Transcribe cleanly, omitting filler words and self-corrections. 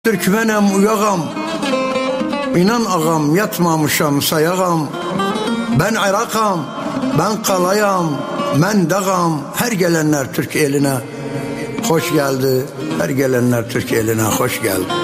Türkmenem uyağam, inan ağam, yatmamışam sayağam. Ben Irak'am, ben kalayam, ben dağam. Her gelenler Türk eline hoş geldi. Her gelenler Türk eline hoş geldi.